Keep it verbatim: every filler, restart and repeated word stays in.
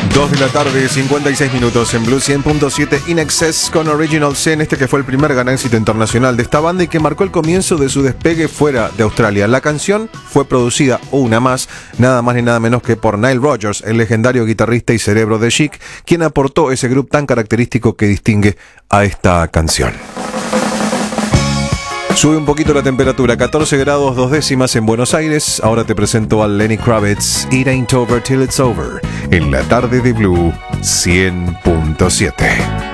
dos de la tarde, cincuenta y seis minutos en Blue cien punto siete In Excess con Original Sin, este que fue el primer gran éxito internacional de esta banda y que marcó el comienzo de su despegue fuera de Australia. La canción fue producida una más, nada más ni nada menos que por Nile Rodgers, el legendario guitarrista y cerebro de Chic, quien aportó ese groove tan característico que distingue a esta canción. Sube un poquito la temperatura, catorce grados dos décimas en Buenos Aires. Ahora te presento a Lenny Kravitz, It Ain't Over Till It's Over, en la tarde de Blue cien punto siete.